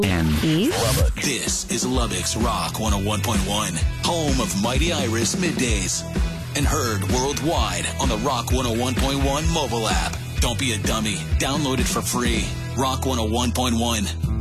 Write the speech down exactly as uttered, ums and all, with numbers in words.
And Lubbock. This is Lubbock's Rock one oh one point one, home of Mighty Iris Middays, and heard worldwide on the Rock one oh one point one mobile app. Don't be a dummy. Download it for free. Rock one oh one point one.